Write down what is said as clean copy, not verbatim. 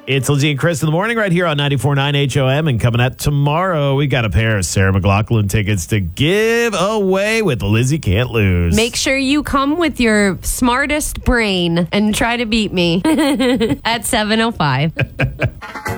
It's Lizzie and Chris in the morning right here on 94.9 HOM. And coming up tomorrow, we got a pair of Sarah McLachlan tickets to give away with Lizzie Can't Lose. Make sure you come with your smartest brain and try to beat me at 7:05.